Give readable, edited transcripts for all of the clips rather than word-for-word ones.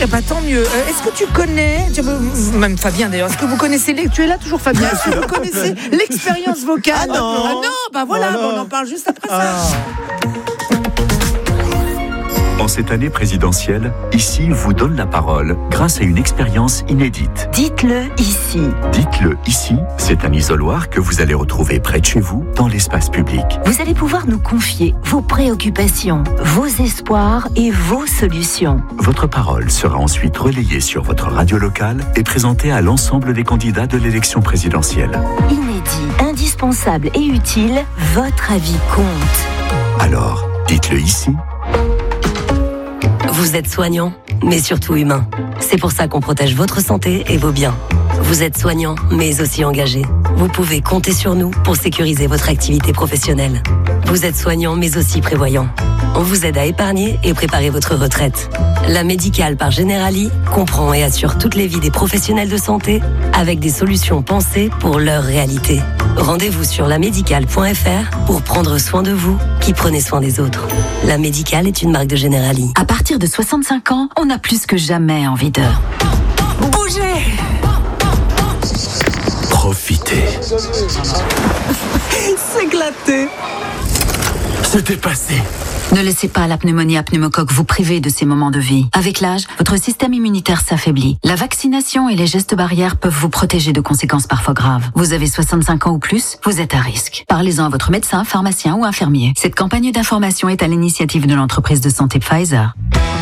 Bah, tant mieux. Est-ce que tu connais, même Fabien d'ailleurs, est-ce que vous connaissez, tu es là toujours Fabien, est-ce que vous connaissez l'expérience vocale? Non, bah voilà, on en parle juste après ça. En cette année présidentielle, Ici vous donne la parole grâce à une expérience inédite. Dites-le ici. Dites-le ici, c'est un isoloir que vous allez retrouver près de chez vous, dans l'espace public. Vous allez pouvoir nous confier vos préoccupations, vos espoirs et vos solutions. Votre parole sera ensuite relayée sur votre radio locale et présentée à l'ensemble des candidats de l'élection présidentielle. Inédit, indispensable et utile, votre avis compte. Alors, dites-le ici. Vous êtes soignant, mais surtout humain. C'est pour ça qu'on protège votre santé et vos biens. Vous êtes soignant, mais aussi engagé. Vous pouvez compter sur nous pour sécuriser votre activité professionnelle. Vous êtes soignant, mais aussi prévoyant. On vous aide à épargner et préparer votre retraite. La Médicale par Generali comprend et assure toutes les vies des professionnels de santé avec des solutions pensées pour leur réalité. Rendez-vous sur lamédicale.fr pour prendre soin de vous qui prenez soin des autres. La Médicale est une marque de Generali. À partir de 65 ans, on a plus que jamais envie de bouger. Profitez. S'éclater. Se dépasser. Ne laissez pas la pneumonie à pneumocoque vous priver de ces moments de vie. Avec l'âge, votre système immunitaire s'affaiblit. La vaccination et les gestes barrières peuvent vous protéger de conséquences parfois graves. Vous avez 65 ans ou plus, vous êtes à risque. Parlez-en à votre médecin, pharmacien ou infirmier. Cette campagne d'information est à l'initiative de l'entreprise de santé Pfizer.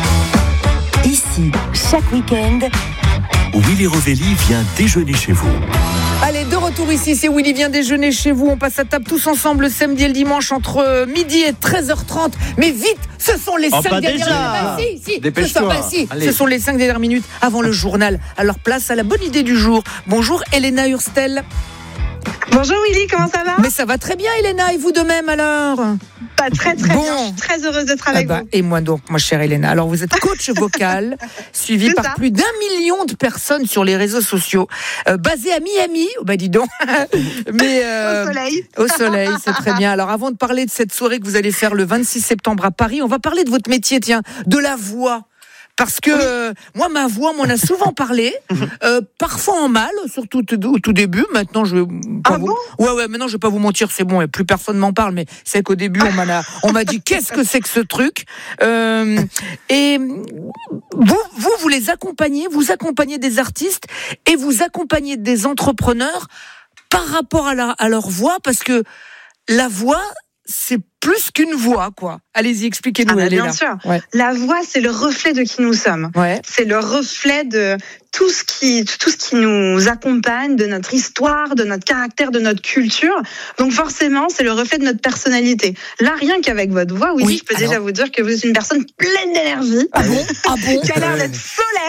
Ici, chaque week-end, Willy Rovelli vient déjeuner chez vous. Allez, de retour ici, c'est Willy vient déjeuner chez vous. On passe à table tous ensemble le samedi et le dimanche entre midi et 13h30. Mais vite, ce sont les 5 dernières minutes. Dépêche-toi. Ce sont les 5 dernières minutes avant le journal. Alors place à la bonne idée du jour. Bonjour Elena Hurstel. Bonjour Willy, comment ça va? Mais ça va très bien Elena, et vous de même alors? Très bien, je suis très heureuse d'être avec vous. Et moi donc, ma chère Elena. Alors vous êtes coach vocal, suivi par plus d'1 million de personnes sur les réseaux sociaux, basé à Miami, dis donc. Mais au soleil, c'est très bien. Alors avant de parler de cette soirée que vous allez faire le 26 septembre à Paris, on va parler de votre métier, de la voix. Parce que moi, ma voix m'en a souvent parlé, parfois en mal, surtout au tout début. Maintenant, je vais pas maintenant je vais pas vous mentir, c'est bon, et plus personne m'en parle. Mais c'est qu'au début, on m'a dit qu'est-ce que c'est que ce truc. Et vous les accompagnez, vous accompagnez des artistes et vous accompagnez des entrepreneurs par rapport à leur voix, parce que la voix, c'est plus qu'une voix, quoi. Allez-y, expliquez-nous. Bien sûr. Ouais. La voix, c'est le reflet de qui nous sommes. Ouais. C'est le reflet de tout ce qui nous accompagne, de notre histoire, de notre caractère, de notre culture. Donc forcément, c'est le reflet de notre personnalité. Là, rien qu'avec votre voix, oui, je peux déjà vous dire que vous êtes une personne pleine d'énergie. Ah bon qui a l'air d'être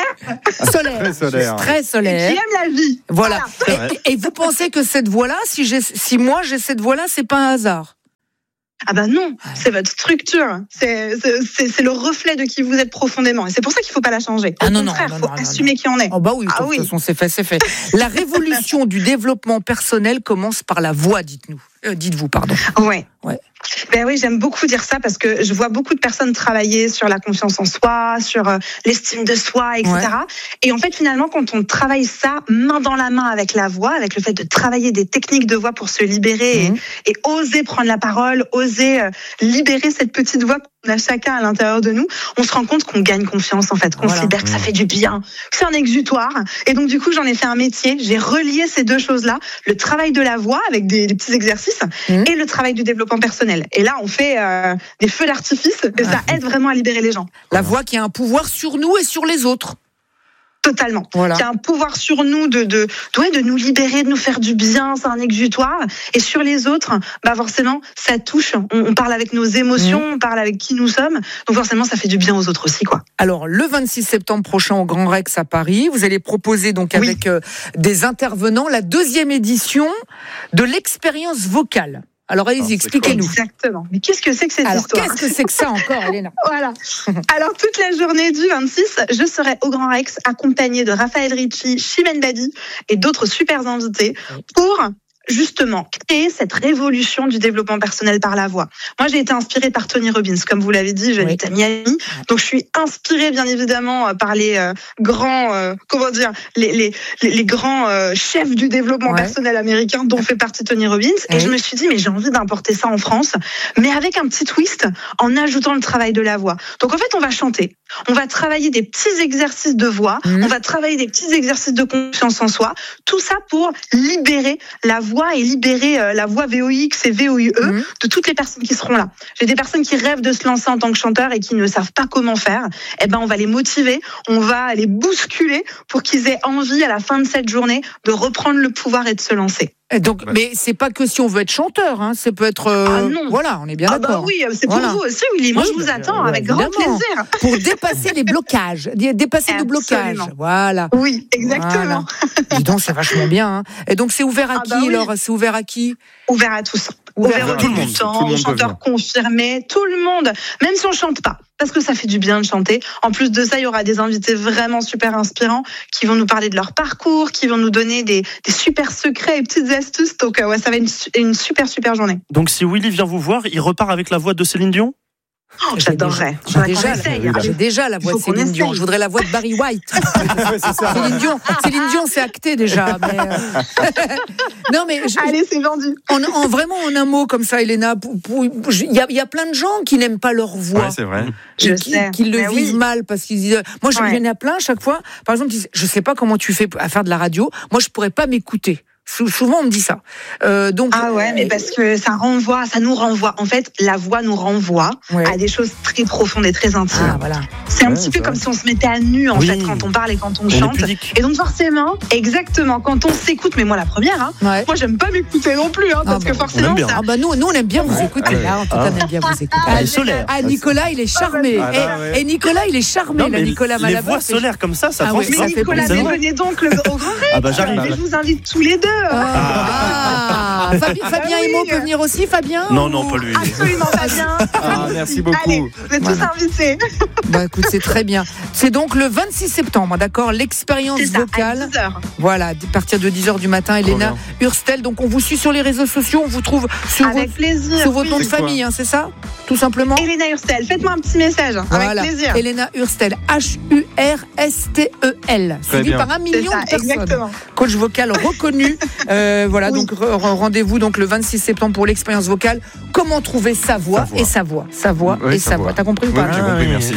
solaire. Très solaire. Qui aime la vie. Voilà. Et vous pensez que cette voix-là, si moi j'ai cette voix-là, c'est pas un hasard? Non, c'est votre structure, c'est le reflet de qui vous êtes profondément, et c'est pour ça qu'il ne faut pas la changer. Au contraire, il faut assumer qui on est. De toute façon, c'est fait. La révolution du développement personnel commence par la voix, dites-vous, pardon. Ouais. Oui, j'aime beaucoup dire ça parce que je vois beaucoup de personnes travailler sur la confiance en soi, sur l'estime de soi, etc. Ouais. Et en fait, finalement, quand on travaille ça main dans la main avec la voix, avec le fait de travailler des techniques de voix pour se libérer et oser prendre la parole, oser libérer cette petite voix qu'on a chacun à l'intérieur de nous, on se rend compte qu'on gagne confiance, en fait, qu'on se libère, que ça fait du bien, que c'est un exutoire. Et donc, du coup, j'en ai fait un métier. J'ai relié ces deux choses-là, le travail de la voix avec des petits exercices et le travail du développement personnel. Et là, on fait des feux d'artifice et ça aide vraiment à libérer les gens. La voix qui a un pouvoir sur nous et sur les autres. Totalement. Qui a un pouvoir sur nous de nous libérer, de nous faire du bien, c'est un exutoire. Et sur les autres, forcément, ça touche. On parle avec nos émotions, on parle avec qui nous sommes. Donc forcément, ça fait du bien aux autres aussi, quoi. Alors, le 26 septembre prochain au Grand Rex à Paris, vous allez proposer donc avec des intervenants la 2e édition de l'expérience vocale. Alors, allez-y, expliquez-nous. Exactement. Mais qu'est-ce que c'est que cette histoire? Qu'est-ce que c'est que ça encore, Elena? Voilà. Alors, toute la journée du 26, je serai au Grand Rex accompagnée de Raphaël Ricci, Chimène Badi et d'autres super invités pour justement créer cette révolution du développement personnel par la voix. Moi, j'ai été inspirée par Tony Robbins, comme vous l'avez dit, j'habite à Miami, donc je suis inspirée bien évidemment par les grands, les grands chefs du développement personnel américain, dont fait partie Tony Robbins, et je me suis dit mais j'ai envie d'importer ça en France, mais avec un petit twist, en ajoutant le travail de la voix. Donc en fait, on va chanter, on va travailler des petits exercices de voix, on va travailler des petits exercices de confiance en soi, tout ça pour libérer la voix et libérer la voix VOX et VOIE de toutes les personnes qui seront là. J'ai des personnes qui rêvent de se lancer en tant que chanteur et qui ne savent pas comment faire. Eh ben, on va les motiver, on va les bousculer pour qu'ils aient envie à la fin de cette journée de reprendre le pouvoir et de se lancer. Donc, mais c'est pas que si on veut être chanteur, hein, ça peut être. Non. Voilà, on est bien d'accord. Bah oui, c'est pour vous aussi, Willy. Moi, je vous attends avec grand plaisir. Pour dépasser les blocages, dépasser nos blocages. Voilà. Oui, exactement. Voilà. Dis donc, c'est vachement bien. Hein. Et donc, c'est ouvert à qui, alors ? C'est ouvert à qui ? Ouvert à tous. Ouvert aux débutants, aux chanteurs confirmés, tout le monde, même si on chante pas, parce que ça fait du bien de chanter. En plus de ça, il y aura des invités vraiment super inspirants qui vont nous parler de leur parcours, qui vont nous donner des super secrets et petites astuces. Donc ça va être une super journée. Donc si Willy vient vous voir, il repart avec la voix de Céline Dion ? Oh, j'adorerais. J'ai déjà la voix de Céline Dion. Je voudrais la voix de Barry White. Céline Dion, c'est acté déjà. Mais non, mais allez, c'est vendu. Vraiment, en un mot comme ça, Elena, il y a plein de gens qui n'aiment pas leur voix. Ouais, c'est vrai. Qui le vivent mal parce qu'ils disent. Moi, j'en ai plein chaque fois. Par exemple, ils disent, je sais pas comment tu fais à faire de la radio. Moi, je pourrais pas m'écouter. Souvent on me dit ça. Donc, mais parce que ça nous renvoie. En fait, la voix nous renvoie à des choses très profondes et très intimes. Voilà. C'est un petit peu comme si on se mettait à nu en fait quand on parle et quand on chante. Et donc forcément, exactement, quand on s'écoute, mais moi la première, moi j'aime pas m'écouter non plus, parce que forcément ça. Nous on aime bien vous écouter. En tout cas, on aime bien vous écouter. Nicolas, il est charmé. Et Nicolas, il est charmé. Nicolas Malabos. Les voix solaires comme ça fait plaisir. Nicolas, venez donc au Grand Rex. J'arrive. Je vous invite tous les deux. Fabien Emo peut venir aussi, Fabien ? Non, pas lui. Absolument, Fabien. Merci beaucoup. Allez, vous êtes tous invités. Écoute, c'est très bien. C'est donc le 26 septembre, d'accord ? L'expérience vocale. À 10h. Voilà, à partir de 10h du matin, Elena Hurstel. Donc on vous suit sur les réseaux sociaux, on vous trouve sur votre nom de famille, c'est ça ? Tout simplement. Elena Hurstel, faites-moi un petit message, avec plaisir. Elena Hurstel, HURSTEL, suivi par 1 million de personnes. Exactement. Coach vocal reconnu. Donc rendez-vous donc le 26 septembre pour l'expérience vocale. Comment trouver sa voix et sa voix, sa voix et sa voix. T'as compris ou pas ? J'ai compris, merci.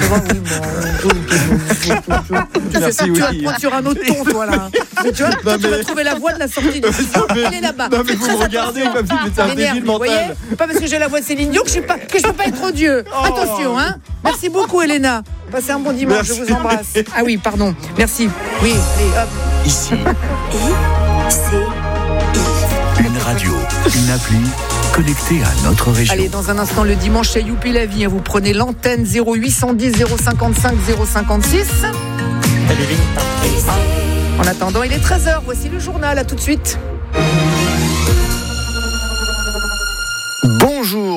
Tu vas te prendre sur un autre ton, toi là. Tu vois, tu vas trouver la voix de la sortie du site. Elle est là-bas. Non mais vous me regardez comme si j'étais un débile mental. Pas parce que j'ai la voix de Céline Dion que je peux pas être odieux. Attention, hein. Merci beaucoup, Elena. Passez un bon dimanche. Je vous embrasse. Ah oui, pardon. Merci. Oui. Allez, hop. Ici. Une radio, une appli connectée à notre région. Allez, dans un instant, le dimanche, c'est Youpi la vie. Vous prenez l'antenne 0810 055 056. En attendant, il est 13h. Voici le journal. À tout de suite.